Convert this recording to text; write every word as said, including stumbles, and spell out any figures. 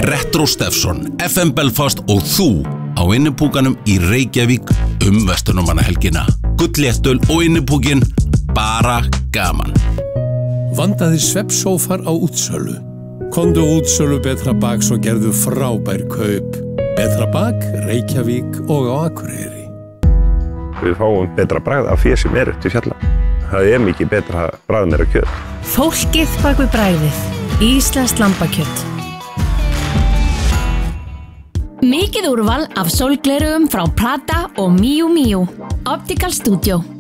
Retro Steffson, F M Belfast og þú á innipúkanum í Reykjavík um verslunarmannahelgina. Gullléttöl og innipúkin, bara gaman. Vandaðir svefnsófar á útsölu. Komdu útsölu Betra Baks og gerðu frábær kaup. Betra Bak, Reykjavík og á Akureyri. Við fáum betra bragð af því sem er upp til fjalla. Það er mikið betra bragð meira kjöt. Fólkið bak við bragðið. Íslenskt lambakjöt. Mikið úrval af sólglerugum frá Prada og Miu Miu. Optical Studio.